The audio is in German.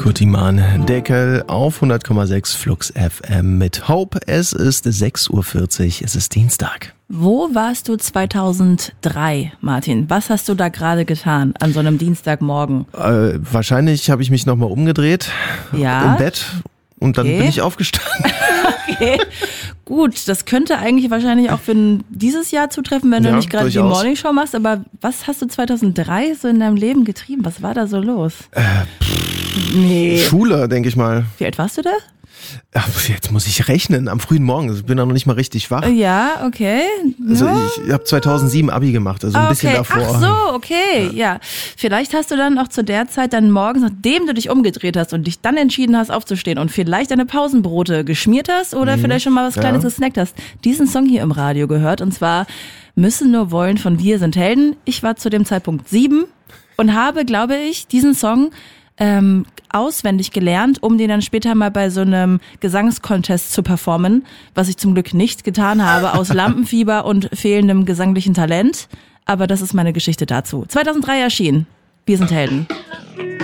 Kutiman Deckel auf 100,6 Flux FM mit Hope. Es ist 6.40 Uhr, es ist Dienstag. Wo warst du 2003, Martin? Was hast du da gerade getan an so einem Dienstagmorgen? Wahrscheinlich habe ich mich nochmal umgedreht im Bett und dann bin ich aufgestanden. Okay, gut, das könnte eigentlich wahrscheinlich auch für dieses Jahr zutreffen, wenn du nicht gerade die Morningshow machst, aber was hast du 2003 so in deinem Leben getrieben? Was war da so los? Schule, denke ich mal. Wie alt warst du da? Ach, jetzt muss ich rechnen, am frühen Morgen. Ich bin noch nicht mal richtig wach. Ja, okay. Also ich habe 2007 Abi gemacht, also ein bisschen davor. Ach so, okay, ja. Vielleicht hast du dann auch zu der Zeit dann morgens, nachdem du dich umgedreht hast und dich dann entschieden hast aufzustehen und vielleicht deine Pausenbrote geschmiert hast oder vielleicht schon mal was Kleines gesnackt hast, diesen Song hier im Radio gehört, und zwar Müssen nur wollen von Wir sind Helden. Ich war zu dem Zeitpunkt 7 und habe, glaube ich, diesen Song auswendig gelernt, um den dann später mal bei so einem Gesangscontest zu performen, was ich zum Glück nicht getan habe, aus Lampenfieber und fehlendem gesanglichen Talent. Aber das ist meine Geschichte dazu. 2003 erschienen. Wir sind Helden.